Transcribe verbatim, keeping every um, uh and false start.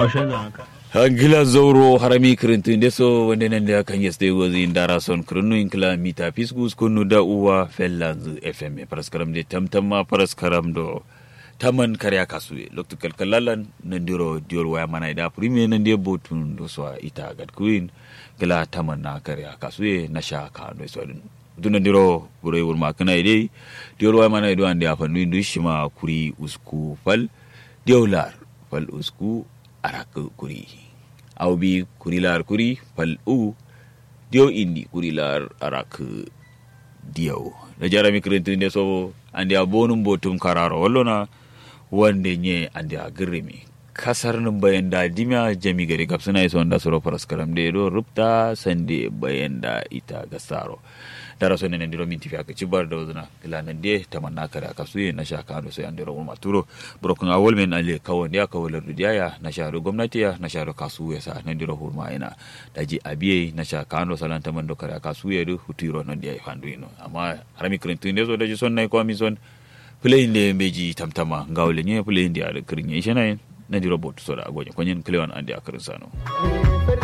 Angila Zoro harami kirintu indeso wende nende kan yeste gozi indara son kirinu inkla mita fisgus kunu da uwa fellanzu F M paraskaram de tamtamma paraskaram do taman karya kasue loktu kalkalalan nandiro diol waya mana ida prime nande botun do so ita gad queen gala taman na karya kasue na sha ka do so dun dunandiro bure wurma kana ide diol waya mana ido ande afandu indu shima kuri usku fal diolar fal usku arak kuri awbi kurilar kuri fal u dio indi kurilar arak dio da jarami kirintu inde so ande abonum botum kararo wallona wande nye ande agrimi kasar nun bayan da dimya jami gari gapsuna iso nda soro paraskaram de do rupta sande bayan da ita gasaro dara so nene ndiro minti fi aka cibar da wazuna kila nan de tamanna kare aka suye na shaka do sai andiro ulma turo brokun awol men ale kawon ya kawolar dudiya na sharo gwamnati ya na sharo kasuye sa nan ndiro hurma ina daji abiye na shaka ando salanta man do kare aka suye do hutiro nan de fandu ino amma harami krintu ndezo daji son nay ko mi son play inde meji tamtama ngawle nye play inde ala krinye shena nan ndiro bot so da agonye konyen klewan ande akarin sano